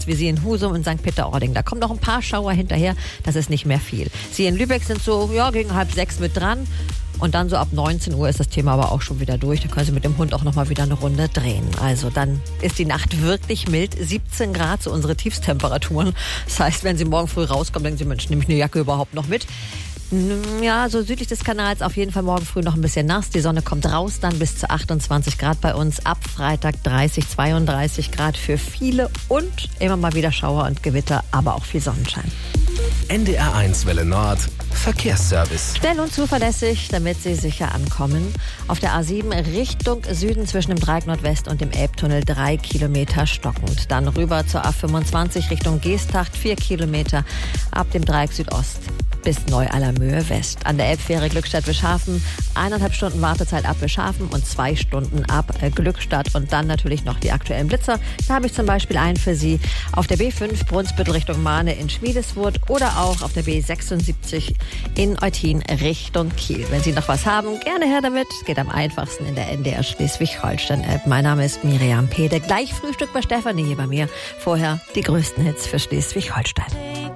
uns wie Sie in Husum und St. Peter-Ording. Da kommen noch ein paar Schauer hinterher, das ist nicht mehr viel. Sie in Lübeck sind so gegen 5:30 mit dran. Und dann so ab 19 Uhr ist das Thema aber auch schon wieder durch. Da können Sie mit dem Hund auch nochmal wieder eine Runde drehen. Also dann ist die Nacht wirklich mild. 17 Grad, so unsere Tiefstemperaturen. Das heißt, wenn Sie morgen früh rauskommen, denken Sie, Mensch, nehme ich eine Jacke überhaupt noch mit? Ja, so südlich des Kanals auf jeden Fall morgen früh noch ein bisschen nass. Die Sonne kommt raus, dann bis zu 28 Grad bei uns. Ab Freitag 30, 32 Grad für viele und immer mal wieder Schauer und Gewitter, aber auch viel Sonnenschein. NDR1 Welle Nord, Verkehrsservice. Schnell und zuverlässig, damit Sie sicher ankommen. Auf der A7 Richtung Süden zwischen dem Dreieck Nordwest und dem Elbtunnel 3 Kilometer stockend. Dann rüber zur A25 Richtung Geesthacht 4 Kilometer ab dem Dreieck Südost bis Neu-Allermöhe West. An der Elbfähre Glückstadt-Wischhafen 1,5 Stunden Wartezeit ab Wischhafen und 2 Stunden ab Glückstadt. Und dann natürlich noch die aktuellen Blitzer. Da habe ich zum Beispiel einen für Sie auf der B5 Brunsbüttel Richtung Mahne in Schmiedeswurth oder auch auf der B76 in Eutin Richtung Kiel. Wenn Sie noch was haben, gerne her damit. Geht am einfachsten in der NDR Schleswig-Holstein-App. Mein Name ist Miriam Pede. Gleich Frühstück bei Stefanie hier bei mir. Vorher die größten Hits für Schleswig-Holstein.